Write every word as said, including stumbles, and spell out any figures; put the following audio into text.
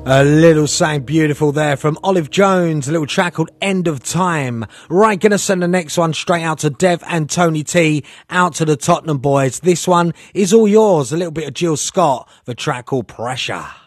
A little something beautiful there from Olive Jones, a little track called End of Time. Right, gonna send the next one straight out to Dev and Tony T, out to the Tottenham boys. This one is all yours, a little bit of Jill Scott, the track called Pressure.